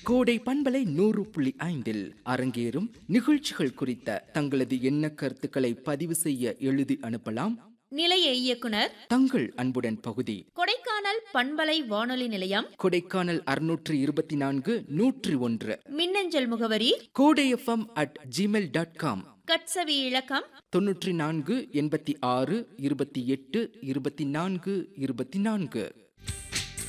கோடை பண்பலை 100.5 அரங்கேறும் நிகழ்ச்சிகள் குறித்த தங்களது எண்ண கருத்துக்களை பதிவு செய்ய எழுதி அனுப்பலாம். நிலைய இயக்குனர் தங்கள் அன்புடன் பகுதி கொடைக்கானல் பண்பலை வானொலி நிலையம், கொடைக்கானல் 624 101. மின்னஞ்சல் முகவரி கோடை FM@gmail.com. கட்சவி இலக்கம் 94 86 28 24 24.